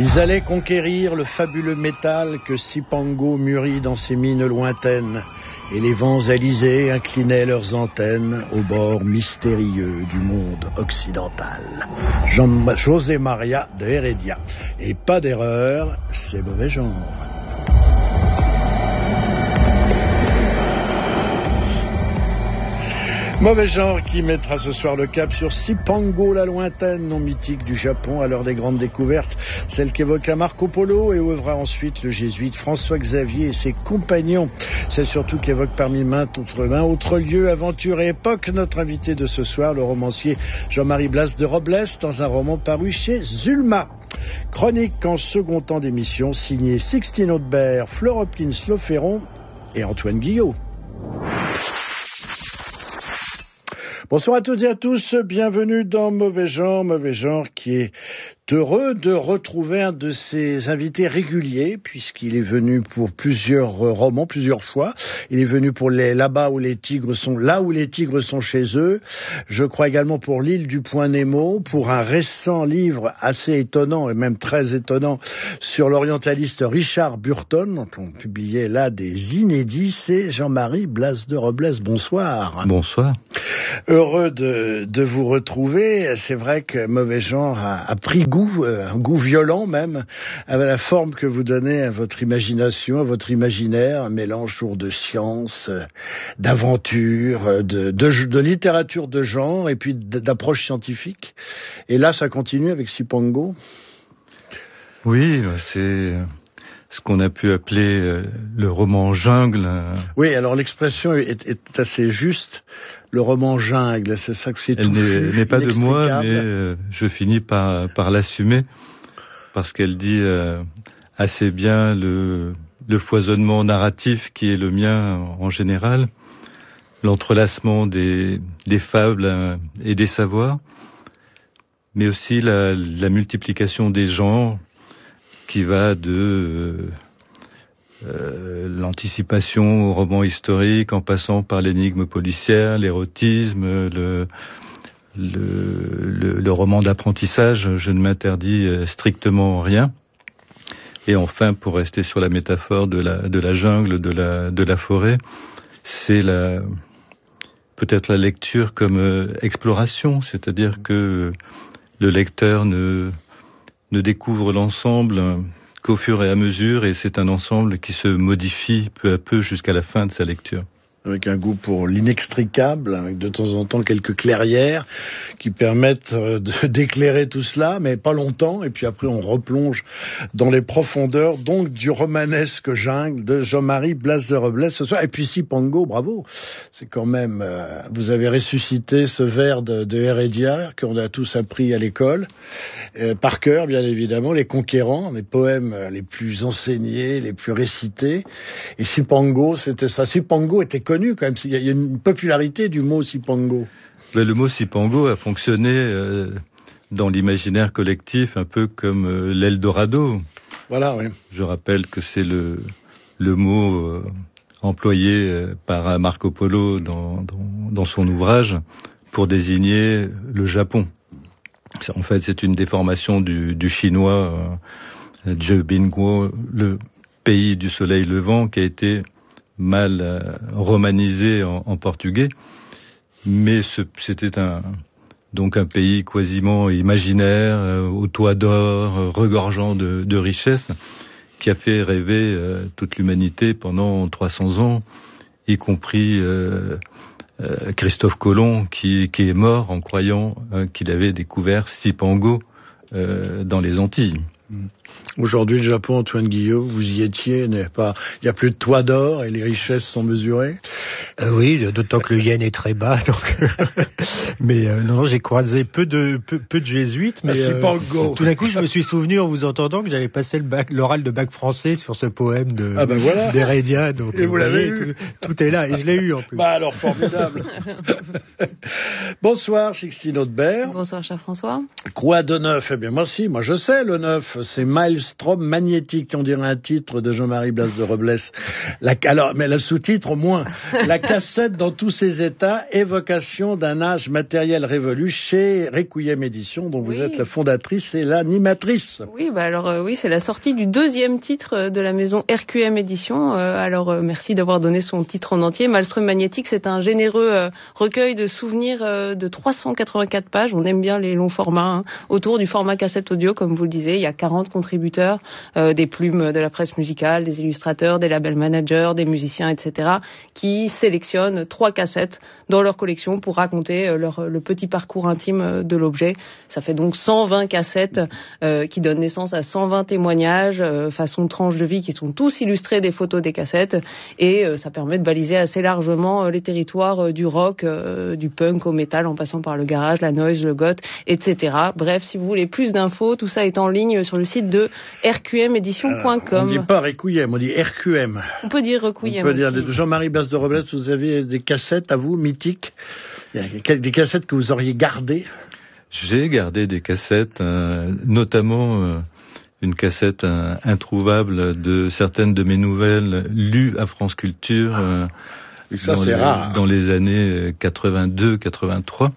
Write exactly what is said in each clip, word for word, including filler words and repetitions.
Ils allaient conquérir le fabuleux métal que Cipango mûrit dans ses mines lointaines, et les vents alizés inclinaient leurs antennes au bord mystérieux du monde occidental. Jean José Maria de Heredia. Et pas d'erreur, c'est mauvais genre. Mauvais genre qui mettra ce soir le cap sur Cipango, la lointaine, nom mythique du Japon à l'heure des grandes découvertes, celle qu'évoqua Marco Polo et où œuvra ensuite le jésuite François Xavier et ses compagnons. Celle surtout qu'évoque parmi maintes autres mains, autres lieux, aventures et époques, notre invité de ce soir, le romancier Jean-Marie Blas de Robles, dans un roman paru chez Zulma. Chronique en second temps d'émission, signé Sixtine Audebert, Floropline Sloferon et Antoine Guillot. Bonsoir à toutes et à tous, bienvenue dans Mauvais Genre, Mauvais Genre qui est heureux de retrouver un de ses invités réguliers, puisqu'il est venu pour plusieurs romans, plusieurs fois. Il est venu pour les là-bas où les tigres sont, là où les tigres sont chez eux. Je crois également pour l'île du Point Nemo, pour un récent livre assez étonnant et même très étonnant sur l'orientaliste Richard Burton, dont on publiait là des inédits. C'est Jean-Marie Blas de Robles. Bonsoir. Bonsoir. Heureux de, de vous retrouver. C'est vrai que Mauvais Genre a, a pris goût, un goût violent même, à la forme que vous donnez à votre imagination, à votre imaginaire, un mélange toujours de science, d'aventure, de, de, de littérature de genre et puis d'approche scientifique. Et là, ça continue avec Cipango. Oui, c'est ce qu'on a pu appeler le roman jungle. Oui, alors l'expression est, est assez juste. Le roman jungle, c'est ça que c'est tout. Elle n'est pas de moi, mais euh, je finis par, par l'assumer, parce qu'elle dit euh, assez bien le, le foisonnement narratif qui est le mien en général, l'entrelacement des, des fables euh, et des savoirs, mais aussi la, la multiplication des genres qui va de... Euh, Euh, l'anticipation au roman historique, en passant par l'énigme policière, l'érotisme, le, le, le, le roman d'apprentissage. Je ne m'interdis strictement rien. Et enfin, pour rester sur la métaphore de la, de la jungle, de la, de la forêt, c'est la, peut-être la lecture comme euh, exploration, c'est-à-dire que le lecteur ne, ne découvre l'ensemble qu'au fur et à mesure, et c'est un ensemble qui se modifie peu à peu jusqu'à la fin de sa lecture. Avec un goût pour l'inextricable, avec de temps en temps quelques clairières qui permettent de, d'éclairer tout cela, mais pas longtemps, et puis après on replonge dans les profondeurs, donc du romanesque jungle de Jean-Marie Blas de Robles ce soir. Et puis Cipango, bravo, c'est quand même, euh, vous avez ressuscité ce vers de, de Heredia qu'on a tous appris à l'école, euh, par cœur bien évidemment, les conquérants, les poèmes les plus enseignés, les plus récités, et Cipango, c'était ça. Cipango était connu quand même, il y a une popularité du mot Cipango. Mais le mot Cipango a fonctionné euh, dans l'imaginaire collectif un peu comme euh, l'Eldorado. Voilà, oui. Je rappelle que c'est le, le mot euh, employé euh, par Marco Polo dans, dans, dans son ouvrage pour désigner le Japon. En fait, c'est une déformation du, du chinois euh, Jebinguo, le pays du soleil levant, qui a été mal euh, romanisé en, en portugais, mais ce, c'était un donc un pays quasiment imaginaire, euh, au toit d'or, euh, regorgeant de, de richesses, qui a fait rêver euh, toute l'humanité pendant trois cents ans, y compris euh, euh, Christophe Colomb, qui, qui est mort en croyant euh, qu'il avait découvert Cipango euh, dans les Antilles. Mmh. Aujourd'hui, le Japon, Antoine Guillot, vous y étiez, n'est pas, il n'y a plus de toit d'or et les richesses sont mesurées. Euh, oui, d'autant que le yen est très bas, donc. mais euh, non, non, j'ai croisé peu de peu, peu de jésuites, mais euh, tout d'un coup, je me suis souvenu en vous entendant que j'avais passé le bac, l'oral de bac français sur ce poème de ah ben voilà. d'Heredia. Donc et vous, vous l'avez voyez, eu. Tout, tout est là, et je l'ai eu en plus. Bah alors formidable. Bonsoir Sixtine Audebert. Bonsoir cher François. Quoi de neuf? Eh bien moi si, moi je sais le neuf. c'est Maelstrom magnétique, on dirait un titre de Jean-Marie Blas de Robles. La, alors, mais le sous-titre au moins, la cassette dans tous ses états, évocation d'un âge matériel révolu chez Requiem Édition, dont vous oui. êtes la fondatrice et l'animatrice. Oui, bah alors euh, oui, c'est la sortie du deuxième titre de la maison R Q M Édition. Euh, alors euh, merci d'avoir donné son titre en entier. Maelstrom magnétique, c'est un généreux euh, recueil de souvenirs euh, de trois cent quatre-vingt-quatre pages. On aime bien les longs formats. Hein. Autour du format cassette audio, comme vous le disiez, il y a quarante contributeurs, euh, des plumes de la presse musicale, des illustrateurs, des label managers, des musiciens, et cetera, qui sélectionnent trois cassettes dans leur collection pour raconter euh, leur, le petit parcours intime de l'objet. Ça fait donc cent vingt cassettes euh, qui donnent naissance à cent vingt témoignages, euh, façon tranches de vie qui sont tous illustrés des photos des cassettes, et euh, ça permet de baliser assez largement euh, les territoires euh, du rock, euh, du punk au métal, en passant par le garage, la noise, le goth, et cetera. Bref, si vous voulez plus d'infos, tout ça est en ligne sur le site de r q m édition point com. On dit pas Requiem, on dit R Q M. On peut dire Requiem. On peut dire aussi. Jean-Marie Blas de Robles, vous avez des cassettes à vous, mythiques? Il y a des cassettes que vous auriez gardées? J'ai gardé des cassettes, euh, notamment euh, une cassette euh, introuvable de certaines de mes nouvelles lues à France Culture euh, ça, dans, c'est les, rare. dans les années quatre-vingt-deux quatre-vingt-trois.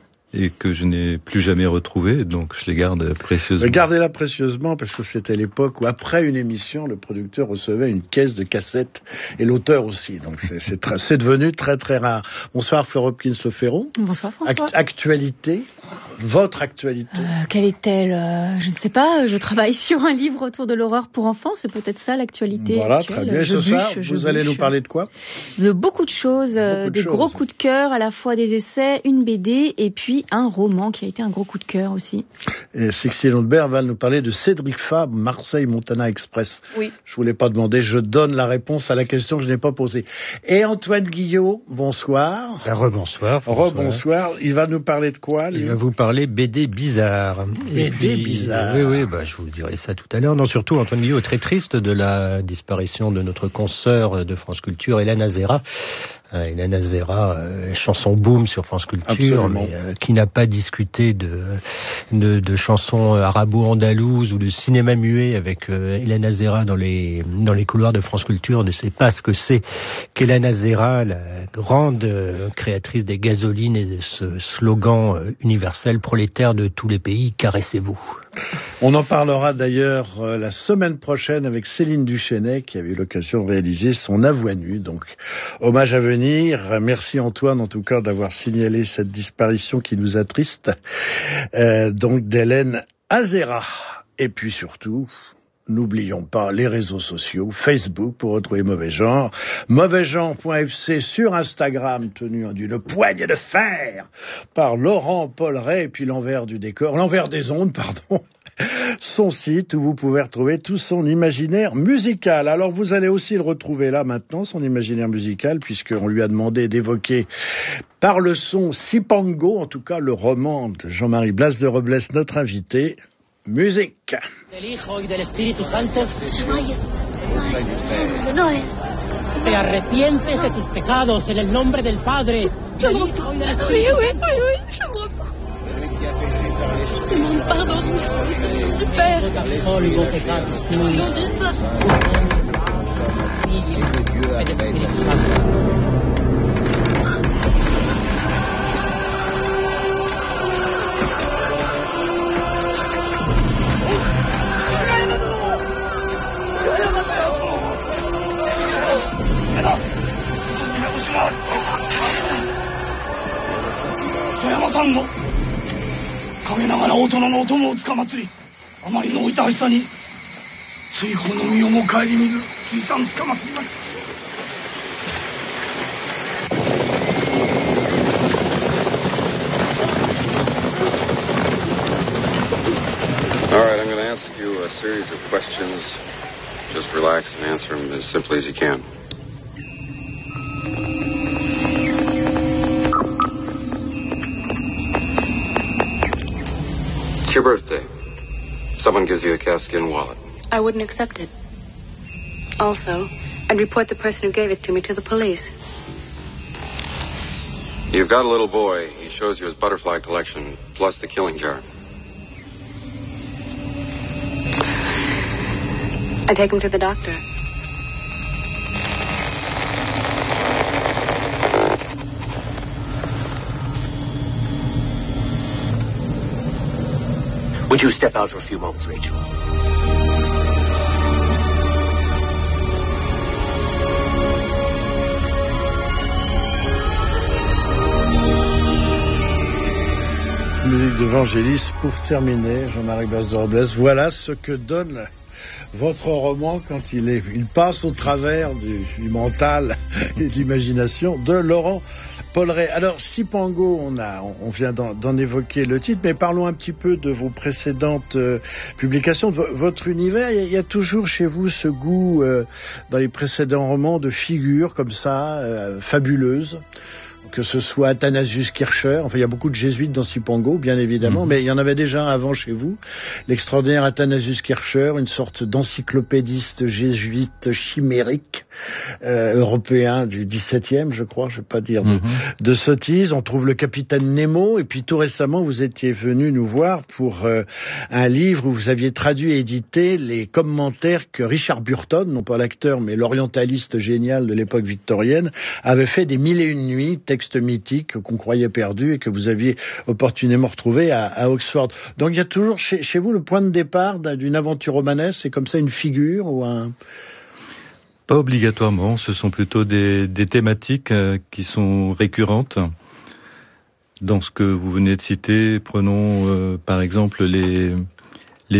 Et que je n'ai plus jamais retrouvé, donc je les garde précieusement. Gardez-la précieusement, parce que c'était l'époque où, après une émission, le producteur recevait une caisse de cassettes, et l'auteur aussi. Donc c'est, c'est, très, c'est devenu très très rare. Bonsoir Fleur Hopkins Le Ferron. Bonsoir François. Act- actualité, votre actualité. Euh, quelle est-elle euh, Je ne sais pas, je travaille sur un livre autour de l'horreur pour enfants, c'est peut-être ça l'actualité Voilà, actuelle. très bien. Et je ce bûche, soir, je vous bûche. allez nous parler de quoi? De beaucoup de choses, beaucoup euh, de des choses. gros coups de cœur, à la fois des essais, une B D, et puis un roman qui a été un gros coup de cœur aussi. Et Sixtine Audebert va nous parler de Cédric Fabre, Marseille-Montana Express. Oui. Je voulais pas demander, je donne la réponse à la question que je n'ai pas posée. Et Antoine Guillot, bonsoir. Ben, rebonsoir. Rebonsoir. Il va nous parler de quoi, lui? Il va vous parler B D bizarre. B D bizarre. Oui, oui, bah, je vous dirai ça tout à l'heure. Non, surtout, Antoine Guillot est très triste de la disparition de notre consoeur de France Culture, Hélène Azera. Euh, Hélène Azera, euh, chanson boom sur France Culture, Absolument. mais euh, qui n'a pas discuté de, de, de chansons arabo-andalouses ou de cinéma muet avec euh, Hélène Azera dans les, dans les couloirs de France Culture, ne sait pas ce que c'est qu'Hélène Azera, la grande euh, créatrice des gasolines et de ce slogan euh, universel prolétaire de tous les pays, caressez-vous. On en parlera d'ailleurs euh, la semaine prochaine avec Céline Duchesnay qui avait eu l'occasion de réaliser son Avoine nue. Donc, hommage à venir. Merci Antoine en tout cas d'avoir signalé cette disparition qui nous attriste. Euh, donc d'Hélène Azera. Et puis surtout, n'oublions pas les réseaux sociaux, Facebook pour retrouver Mauvais Genre, mauvais genre point f c sur Instagram, tenu d'une poignée de fer par Laurent Polleret, et puis l'envers du décor, l'envers des ondes, pardon, son site où vous pouvez retrouver tout son imaginaire musical. Alors vous allez aussi le retrouver là maintenant, son imaginaire musical, puisqu'on lui a demandé d'évoquer par le son Sipango, en tout cas le roman de Jean-Marie Blas de Robles, notre invité. Musique. Del Hijo y del Espíritu Santo. No es. Te arrepientes de tus pecados en el nombre del Padre, y del Hijo y del Espíritu Oui, oui, Santo. oui, oui, je me repens. Je demande pardon du Père. Solo pecados tuyos. Non, juste ça. Y del Espíritu Santo. All right, I'm going to ask you a series of questions. Just relax and answer them as simply as you can. It's your birthday. Someone gives you a calfskin wallet. I wouldn't accept it. Also, I'd report the person who gave it to me to the police. You've got a little boy. He shows you his butterfly collection, plus the killing jar. I take him to the doctor. Would you step out for a few moments, Rachel? Musique de Vangelis pour terminer, Jean-Marie Baz-de-Robles. Voilà ce que donne votre roman quand il, est, il passe au travers du, du mental et de l'imagination de Laurent Polleret. Alors, Cipango, on, a, on vient d'en, d'en évoquer le titre, mais parlons un petit peu de vos précédentes euh, publications, de v- votre univers. Il y, a, il y a toujours chez vous ce goût, euh, dans les précédents romans, de figures comme ça, euh, fabuleuses. Que ce soit Athanasius Kircher, enfin il y a beaucoup de jésuites dans Cipango, bien évidemment, mmh. mais il y en avait déjà un avant chez vous, l'extraordinaire Athanasius Kircher, une sorte d'encyclopédiste jésuite chimérique, euh, européen du dix-septième, je crois, je ne vais pas dire de, mmh. de sottises. On trouve le capitaine Nemo, et puis tout récemment, vous étiez venu nous voir pour euh, un livre où vous aviez traduit et édité les commentaires que Richard Burton, non pas l'acteur, mais l'orientaliste génial de l'époque victorienne, avait fait des Mille et une nuits, texte mythique qu'on croyait perdu et que vous aviez opportunément retrouvé à, à Oxford. Donc il y a toujours chez, chez vous le point de départ d'une aventure romanesque, c'est comme ça une figure ou un... Pas obligatoirement, ce sont plutôt des, des thématiques euh, qui sont récurrentes. Dans ce que vous venez de citer, prenons euh, par exemple les,